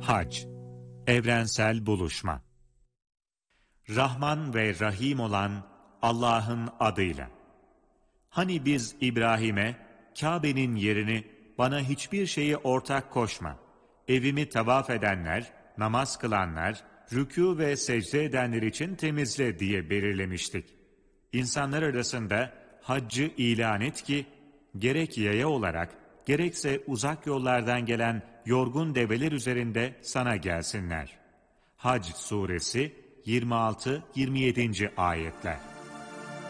Hac, evrensel buluşma. Rahman ve Rahim olan Allah'ın adıyla. Hani biz İbrahim'e, Kabe'nin yerini bana hiçbir şeyi ortak koşma, evimi tavaf edenler, namaz kılanlar, rükû ve secde edenler için temizle diye belirlemiştik. İnsanlar arasında haccı ilan et ki, gerek yaya olarak, gerekse uzak yollardan gelen yorgun develer üzerinde sana gelsinler. Hac suresi 26-27. ayetler.